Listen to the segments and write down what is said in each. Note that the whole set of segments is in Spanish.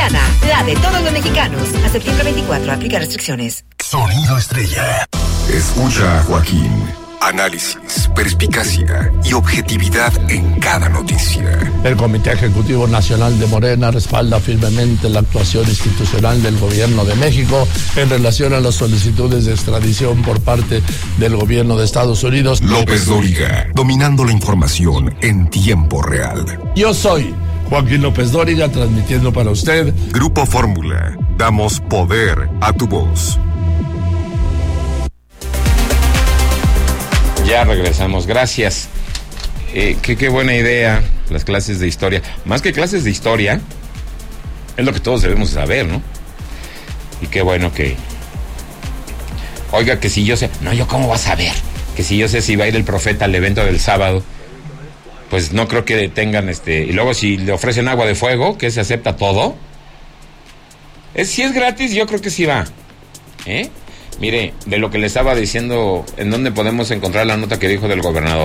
Soriana, la de todos los mexicanos. A septiembre 24, aplica restricciones. Sonido Estrella. Escucha a Joaquín. Análisis, perspicacia y objetividad en cada noticia. El Comité Ejecutivo Nacional de Morena respalda firmemente la actuación institucional del Gobierno de México en relación a las solicitudes de extradición por parte del Gobierno de Estados Unidos. López Dóriga, dominando la información en tiempo real. Yo soy Joaquín López Dóriga, transmitiendo para usted. Grupo Fórmula, damos poder a tu voz. Ya regresamos, gracias. Qué buena idea las clases de historia. Más que clases de historia, es lo que todos debemos saber, ¿no? Y qué bueno que... Oiga, que si yo sé... No, ¿yo cómo vas a saber? Que si yo sé si va a ir el profeta al evento del sábado, pues no creo que tengan Y luego si le ofrecen agua de fuego, que se acepta todo. Si es gratis, yo creo que sí va. Mire, de lo que le estaba diciendo, ¿en dónde podemos encontrar la nota que dijo del gobernador?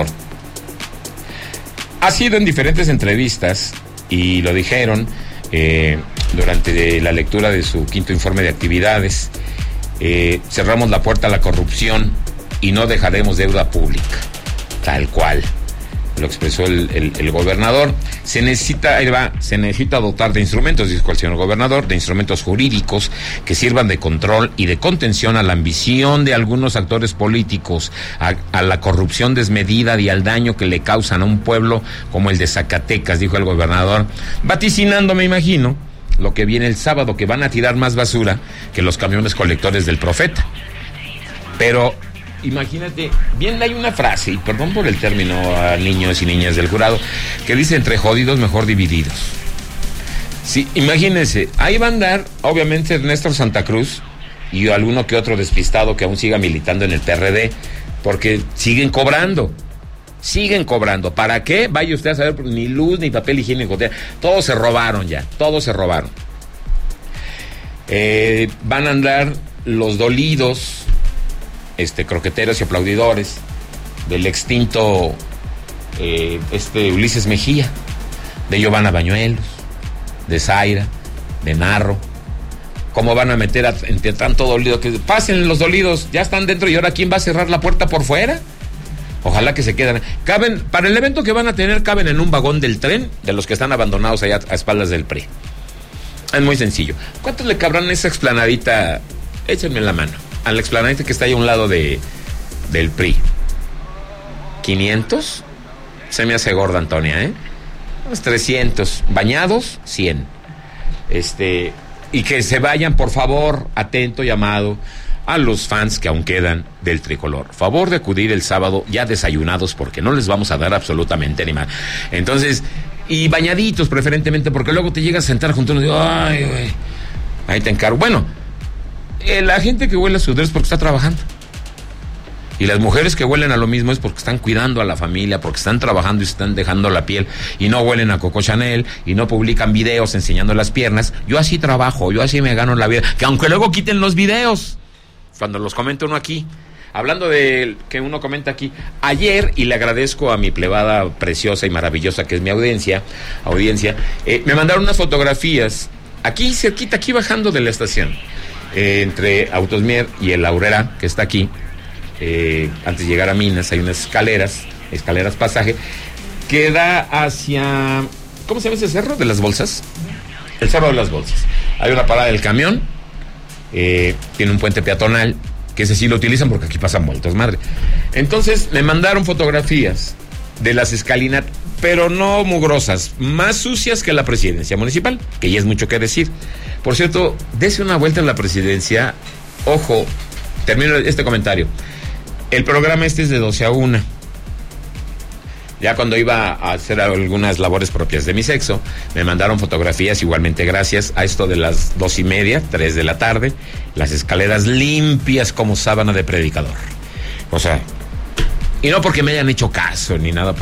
Ha sido en diferentes entrevistas, y lo dijeron durante la lectura de su 5º informe de actividades. Cerramos la puerta a la corrupción y no dejaremos deuda pública. Tal cual lo expresó el gobernador. Se necesita dotar de instrumentos, dijo el señor gobernador, de instrumentos jurídicos que sirvan de control y de contención a la ambición de algunos actores políticos, a la corrupción desmedida y al daño que le causan a un pueblo como el de Zacatecas, dijo el gobernador, vaticinando, me imagino, lo que viene el sábado, que van a tirar más basura que los camiones colectores del profeta. Pero imagínate, bien, hay una frase, y perdón por el término a niños y niñas del jurado, que dice: entre jodidos mejor divididos. Sí, imagínense, ahí va a andar, obviamente, Ernesto Santa Cruz y alguno que otro despistado que aún siga militando en el PRD, porque siguen cobrando. ¿Para qué? Vaya usted a saber, ni luz, ni papel higiénico, todos se robaron ya, van a andar los dolidos, croqueteros y aplaudidores del extinto Ulises Mejía, de Giovanna Bañuelos, de Zaira, de Narro. ¿Cómo van a meter entre tanto dolido? Que pasen los dolidos, ya están dentro, y ahora ¿quién va a cerrar la puerta por fuera? Ojalá que se queden. Caben, para el evento que van a tener, caben en un vagón del tren de los que están abandonados allá a espaldas del PRI. Es muy sencillo. ¿Cuántos le cabrán esa explanadita? Échenme la mano. A la explanadita que está ahí a un lado del PRI. ¿500? Se me hace gorda, Antonia, Unos 300. Bañados, 100. Y que se vayan, por favor, atento llamado a los fans que aún quedan del tricolor. Favor de acudir el sábado ya desayunados, porque no les vamos a dar absolutamente ni más. Entonces, y bañaditos preferentemente, porque luego te llegas a sentar junto a uno y digo, ay, güey, ahí te encargo. Bueno, la gente que huele a sudor es porque está trabajando. Y las mujeres que huelen a lo mismo es porque están cuidando a la familia, porque están trabajando y se están dejando la piel, y no huelen a Coco Chanel, y no publican videos enseñando las piernas. Yo así trabajo, yo así me gano la vida. Que aunque luego quiten los videos, cuando los comenta uno aquí. Hablando de que uno comenta aquí, ayer, y le agradezco a mi plebada preciosa y maravillosa que es mi audiencia, me mandaron unas fotografías, aquí cerquita, aquí bajando de la estación, entre Autosmier y el Aurrera, que está aquí, antes de llegar a Minas, hay unas escaleras pasaje, que da hacia, ¿cómo se llama ese cerro de las bolsas? El cerro de las bolsas. Hay una parada del camión, tiene un puente peatonal, que ese sí lo utilizan porque aquí pasan vueltas, madre. Entonces me mandaron fotografías de las escalinatas, pero no mugrosas, más sucias que la presidencia municipal, que ya es mucho que decir. Por cierto, dese una vuelta en la presidencia. Ojo, termino este comentario. El programa es de 12 a 1. Ya cuando iba a hacer algunas labores propias de mi sexo, me mandaron fotografías, igualmente gracias, a esto de las 2:30, 3 de la tarde, las escaleras limpias como sábana de predicador. O sea, y no porque me hayan hecho caso ni nada.